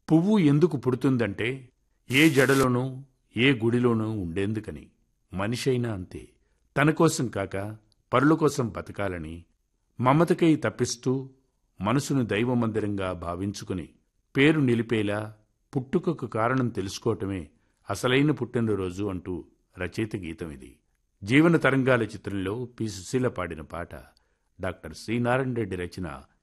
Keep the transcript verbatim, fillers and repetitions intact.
పువ్వు ఎందుకు పుడుతుందంటే ఏ జడలోనూ ఏ గుడిలోనూ ఉండేందుకని. మనిషైనా అంతే. తన కోసం కాక పరుల కోసం బతకాలని మమతకై తప్పిస్తూ మనసును దైవమందిరంగా భావించుకుని పేరు నిలిపేలా పుట్టుకకు కారణం తెలుసుకోవటమే అసలైన పుట్టినరోజు అంటూ రచయిత గీతం ఇది. జీవన తరంగాల చిత్రంలో పి సుశీల పాడిన పాట డాక్టర్ సి నారాయణ రెడ్డి రచన.